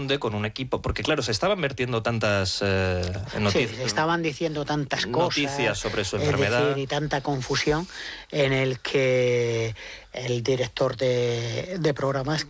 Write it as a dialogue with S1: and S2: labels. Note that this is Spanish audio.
S1: responde con un equipo, porque claro, se estaban vertiendo tantas noticias.
S2: Sí, se estaban diciendo tantas cosas.
S1: Noticias sobre su enfermedad.
S2: Es decir, y tanta confusión en el que el director de programas